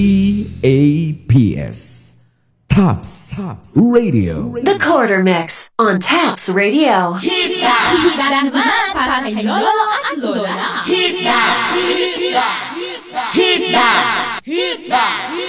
TAPS Tops Radio. The Quarter Mix on Taps Radio. Hita! Hita naman para kay Lolo at Lola. Hita! Hita! Hita! Hita!